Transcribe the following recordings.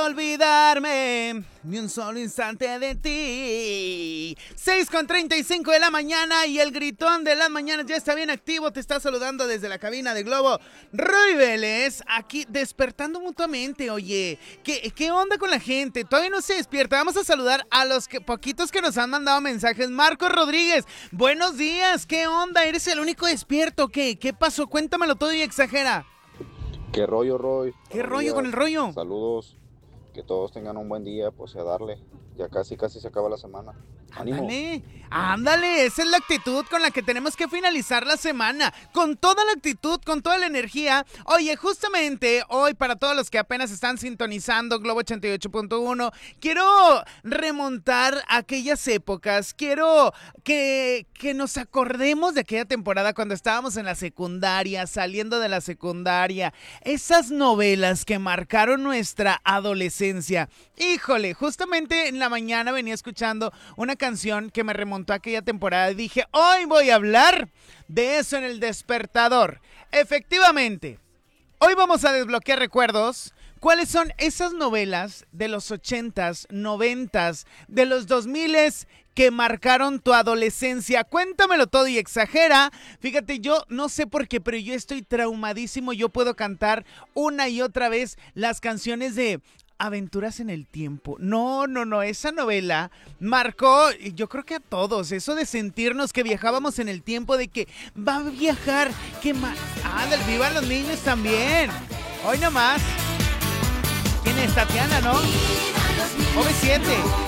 olvidarme ni un solo instante de ti. 6:35 de la mañana y el gritón de las mañanas ya está bien activo. Te está saludando desde la cabina de Globo Roy Vélez, aquí despertando mutuamente. Oye, ¿qué onda con la gente? Todavía no se despierta. Vamos a saludar a los poquitos que nos han mandado mensajes. Marcos Rodríguez, buenos días. ¿Qué onda? ¿Eres el único despierto? ¿Qué pasó? Cuéntamelo todo y exagera. ¿Qué rollo, Roy? ¿Qué rollo con el rollo? Saludos, que todos tengan un buen día, pues a darle. Ya casi se acaba la semana. ¡Ánimo! Ándale, esa es la actitud con la que tenemos que finalizar la semana. Con toda la actitud, con toda la energía. Oye, justamente hoy, para todos los que apenas están sintonizando Globo 88.1, quiero remontar aquellas épocas. Quiero que nos acordemos de aquella temporada cuando estábamos en la secundaria, saliendo de la secundaria. Esas novelas que marcaron nuestra adolescencia. Híjole, justamente en la mañana venía escuchando una canción que me remontó a aquella temporada y dije, hoy voy a hablar de eso en el despertador. Efectivamente, hoy vamos a desbloquear recuerdos. ¿Cuáles son esas novelas de los 80s, 90s, de los 2000s que marcaron tu adolescencia? Cuéntamelo todo y exagera. Fíjate, yo no sé por qué, pero yo estoy traumadísimo. Yo puedo cantar una y otra vez las canciones de Aventuras en el Tiempo. No, esa novela marcó, yo creo que a todos, eso de sentirnos que viajábamos en el tiempo, de que va a viajar, que más. Ándale, vivan los niños también. Hoy nomás. ¿Quién es? Tatiana, ¿no? OV7.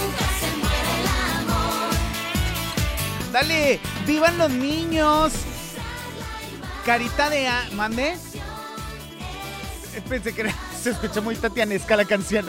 Dale, vivan los niños. Carita de ¿mande? Pensé que se escucha muy tatianesca la canción.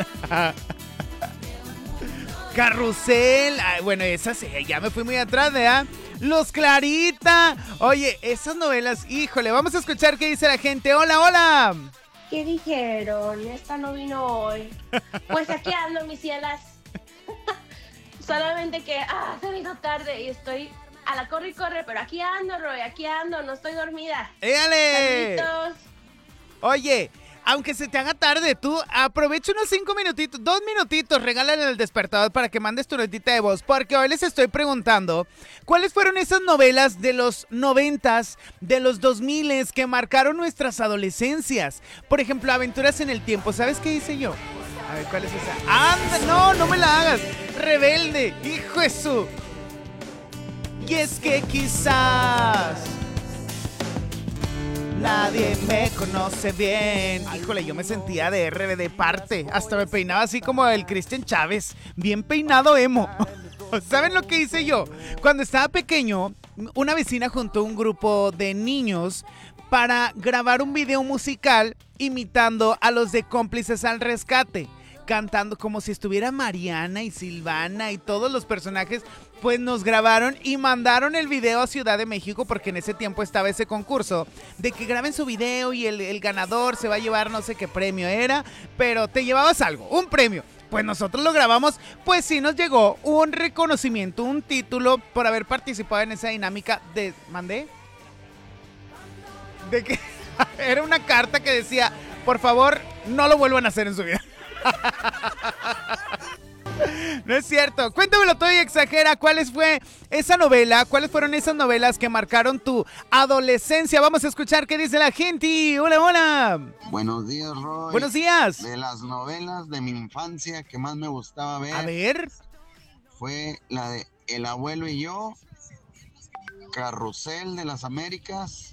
Carrusel. Ay, bueno, esa sí, ya me fui muy atrás, ¿verdad? Los Clarita. Oye, esas novelas, híjole, vamos a escuchar qué dice la gente. Hola, hola. ¿Qué dijeron? Esta no vino hoy. Pues aquí ando, mis cielas. Solamente que se vino tarde y estoy a la corre y corre, pero aquí ando, Roy, aquí ando, no estoy dormida. ¡Éale! Saluditos. Oye, aunque se te haga tarde, tú aprovecha unos 5 minutitos, 2 minutitos, regálale al despertador para que mandes tu notita de voz, porque hoy les estoy preguntando cuáles fueron esas novelas de los 90s, de los 2000s que marcaron nuestras adolescencias. Por ejemplo, Aventuras en el Tiempo. ¿Sabes qué hice yo? A ver, ¿cuál es esa? ¡Anda! No me la hagas. Rebelde, hijo de su. Y es que quizás nadie me conoce bien. Híjole, yo me sentía de RBD parte. Hasta me peinaba así como el Cristian Chávez. Bien peinado emo. ¿Saben lo que hice yo? Cuando estaba pequeño, una vecina juntó un grupo de niños para grabar un video musical imitando a los de Cómplices al Rescate, cantando como si estuviera Mariana y Silvana y todos los personajes. Pues nos grabaron y mandaron el video a Ciudad de México, porque en ese tiempo estaba ese concurso de que graben su video y el ganador se va a llevar no sé qué premio era, pero te llevabas algo, un premio. Pues nosotros lo grabamos, pues sí nos llegó un reconocimiento, un título por haber participado en esa dinámica de... ¿Mandé? De que era una carta que decía, por favor, no lo vuelvan a hacer en su vida. No es cierto. Cuéntamelo todo y exagera. ¿Cuáles fue esa novela? ¿Cuáles fueron esas novelas que marcaron tu adolescencia? Vamos a escuchar qué dice la gente. Hola, hola. Buenos días, Roy. Buenos días. De las novelas de mi infancia que más me gustaba ver. A ver. Fue la de El Abuelo y Yo, Carrusel de las Américas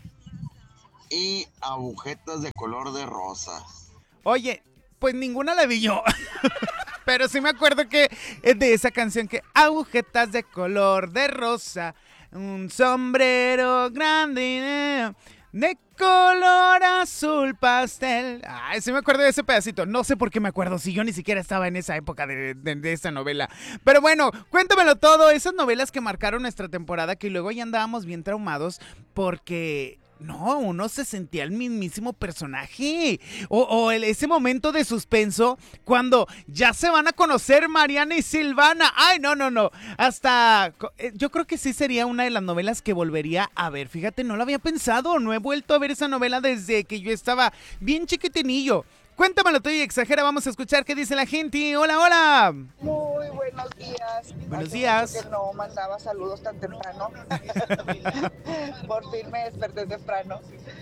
y Agujetas de Color de Rosa. Oye, pues ninguna la vi yo. Pero sí me acuerdo que es de esa canción que agujetas de color de rosa, un sombrero grande de color azul pastel. Ay, sí me acuerdo de ese pedacito. No sé por qué me acuerdo, si yo ni siquiera estaba en esa época de esa novela. Pero bueno, cuéntamelo todo. Esas novelas que marcaron nuestra temporada, que luego ya andábamos bien traumados porque... No, uno se sentía el mismísimo personaje. Ese momento de suspenso cuando ya se van a conocer Mariana y Silvana. Ay, no. Hasta, yo creo que sí sería una de las novelas que volvería a ver. Fíjate, no lo había pensado. No he vuelto a ver esa novela desde que yo estaba bien chiquitinillo. Cuéntamelo tú y exagera, vamos a escuchar qué dice la gente. Hola, hola. Muy buenos días. Buenos Hace días. mucho que no mandaba saludos tan temprano. Por fin me desperté temprano.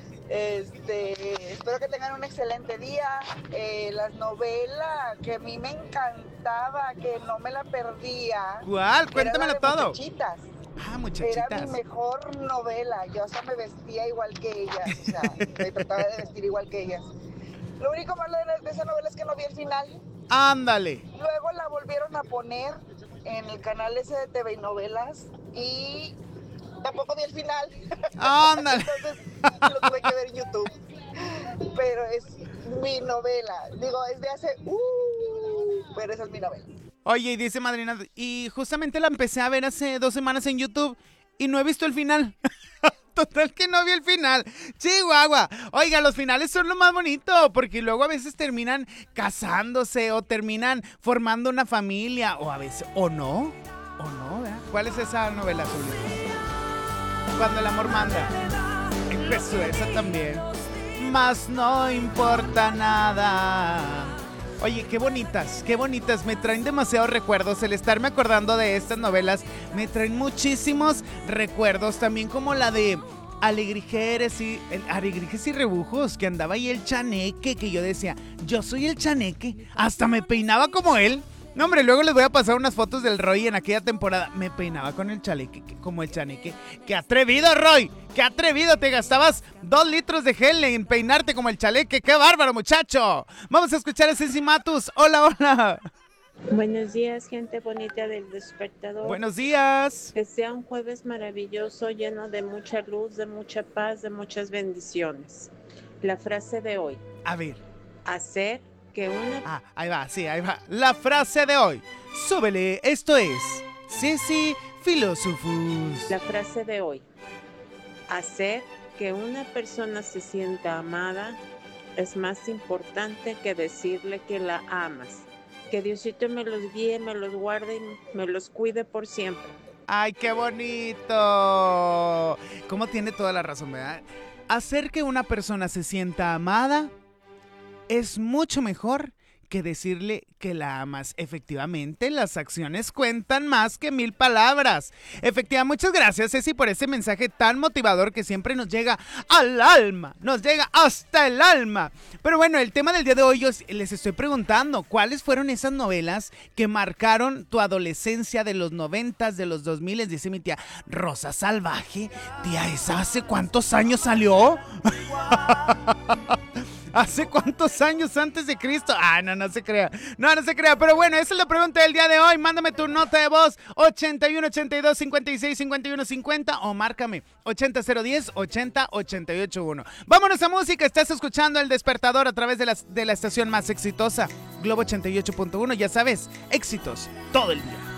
Espero que tengan un excelente día. La novela que a mí me encantaba, que no me la perdía. ¿Cuál? Cuéntamelo era la de todo. Muchachitas. Ah, Era muchachitas. mi mejor novela. Yo hasta me vestía igual que ellas. O sea, me trataba de vestir igual que ellas. Lo único malo de esa novela es que no vi el final. Ándale. Luego la volvieron a poner en el canal ese de TV y Novelas y tampoco vi el final. Ándale. Entonces lo tuve que ver en YouTube. Pero es mi novela. Digo, es de hace... pero esa es mi novela. Oye, y dice Madrina, y justamente la empecé a ver hace 2 semanas en YouTube y no he visto el final. Total que no vi el final. Chihuahua. Oiga, los finales son lo más bonito porque luego a veces terminan casándose o terminan formando una familia o a veces, o no, ¿verdad? ¿Cuál es esa novela, Julio? Cuando el amor manda. Pues esa también. Mas no importa nada. Oye, qué bonitas, me traen demasiados recuerdos, el estarme acordando de estas novelas, me traen muchísimos recuerdos, también como la de Alegrijes y Rebujos, que andaba ahí el Chaneque, que yo decía, yo soy el Chaneque, hasta me peinaba como él. No, hombre, luego les voy a pasar unas fotos del Roy en aquella temporada. Me peinaba con el chaleque, como el Chaneque. ¡Qué atrevido, Roy! ¡Qué atrevido! Te gastabas 2 litros de gel en peinarte como el Chaleque. ¡Qué bárbaro, muchacho! Vamos a escuchar a Ceci Matus. ¡Hola, hola! Buenos días, gente bonita del despertador. Buenos días. Que sea un jueves maravilloso, lleno de mucha luz, de mucha paz, de muchas bendiciones. La frase de hoy. A ver. Hacer que una... Ah, ahí va, sí, ahí va. La frase de hoy. Súbele, esto es Ceci Philosophus. La frase de hoy. Hacer que una persona se sienta amada es más importante que decirle que la amas. Que Diosito me los guíe, me los guarde y me los cuide por siempre. ¡Ay, qué bonito! Cómo tiene toda la razón, ¿verdad? Hacer que una persona se sienta amada es mucho mejor que decirle que la amas. Efectivamente, las acciones cuentan más que 1000 palabras. Efectivamente, muchas gracias, Ceci, por ese mensaje tan motivador que siempre nos llega al alma, nos llega hasta el alma. Pero bueno, el tema del día de hoy, yo les estoy preguntando, ¿cuáles fueron esas novelas que marcaron tu adolescencia de los 90s, de los 2000s? Dice mi tía, Rosa Salvaje. Tía, ¿esa hace cuántos años salió? ¿Hace cuántos años antes de Cristo? Ah, no se crea. No se crea. Pero bueno, esa es la pregunta del día de hoy. Mándame tu nota de voz 81 82 56 51 50 o márcame 80 010 80 88 1. Vámonos a música. Estás escuchando El Despertador a través de la estación más exitosa, Globo 88.1. Ya sabes, éxitos todo el día.